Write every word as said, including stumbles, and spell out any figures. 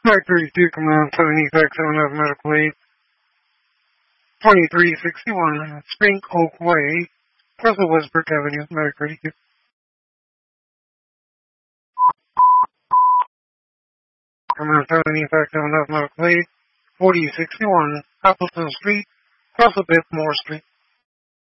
Factory two, Command seventy, Fax seven of Medical Aid, twenty-three sixty-one, Spring Oak Way, Russell Westbrook Avenue, Medical Aid. Command seventy, Fax seven of Medical Aid, forty sixty-one, Appleton Street, Russell Bit Moore Street.